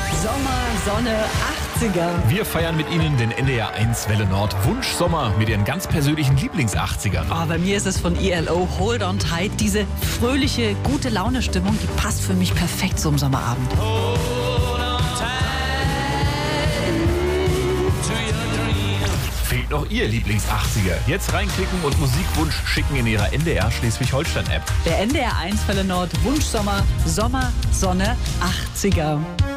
Sommer, Sonne, 80er. Wir feiern mit Ihnen den NDR 1 Welle Nord Wunschsommer mit Ihren ganz persönlichen Lieblings-80ern. Oh, bei mir ist es von ELO, Hold on Tight. Diese fröhliche, gute Laune-Stimmung, die passt für mich perfekt zum Sommerabend. Fehlt noch Ihr Lieblings-80er? Jetzt reinklicken und Musikwunsch schicken in Ihrer NDR Schleswig-Holstein-App. Der NDR 1 Welle Nord Wunschsommer, Sommer, Sonne, 80er.